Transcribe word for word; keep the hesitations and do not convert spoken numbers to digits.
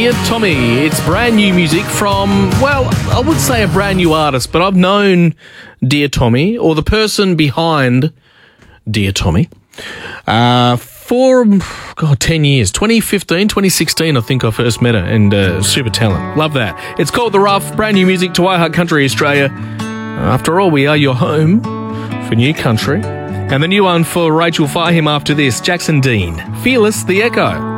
Dear Tommy. It's brand new music from, well, I would say a brand new artist, but I've known Dear Tommy, or the person behind Dear Tommy, uh, for, God, ten years. twenty fifteen, twenty sixteen, I think I first met her, and uh, super talent. Love that. It's called The Rough, brand new music to iHeart Country Australia. After all, we are your home for new country. And the new one for Rachel Fahim after this, Jackson Dean, Fearless, The Echo.